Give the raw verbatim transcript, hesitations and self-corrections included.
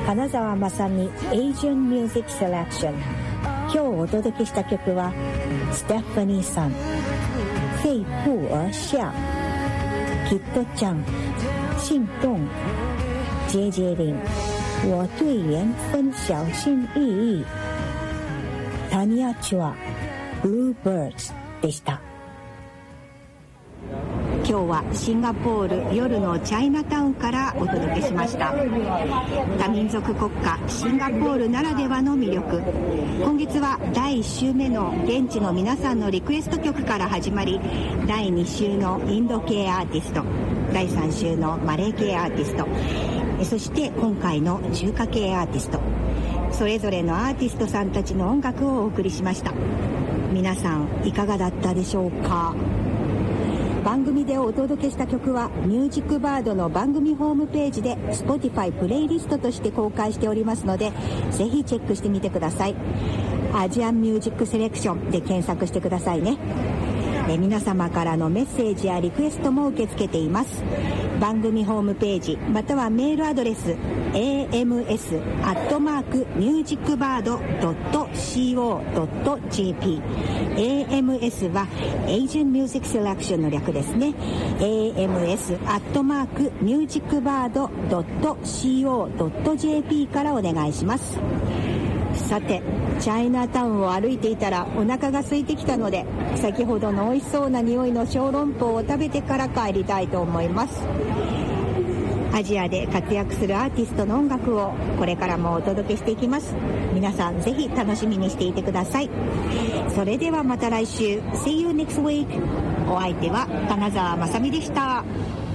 金沢雅美 Asian Music Selection。 今日お届けした曲はステファニーさん、飞步而下、キッドちゃん、心動、ジェイジェイリン、我对缘分小心翼翼、タニアチュア、Bluebirds でした。今日はシンガポール夜のチャイナタウンからお届けしました。多民族国家シンガポールならではの魅力、今月はだいいっ週目の現地の皆さんのリクエスト曲から始まり、だいに週のインド系アーティスト、だいさん週のマレー系アーティスト、そして今回の中華系アーティスト、それぞれのアーティストさんたちの音楽をお送りしました。皆さんいかがだったでしょうか。番組でお届けした曲はミュージックバードの番組ホームページで Spotify プレイリストとして公開しておりますので、ぜひチェックしてみてください。アジアンミュージックセレクションで検索してくださいね。え皆様からのメッセージやリクエストも受け付けています。番組ホームページまたはメールアドレス エーエムエス アットマーク ミュージックバード ドット コー ドット ジェーピー、 エーエムエス は Asian Music Selection の略ですね。 エーエムエス アットマーク ミュージックバード ドット コー ドット ジェーピー からお願いします。さて、チャイナタウンを歩いていたらお腹が空いてきたので、先ほどの美味しそうな匂いの小籠包を食べてから帰りたいと思います。アジアで活躍するアーティストの音楽をこれからもお届けしていきます。皆さんぜひ楽しみにしていてください。それではまた来週。 See you next week。 お相手は金沢まさみでした。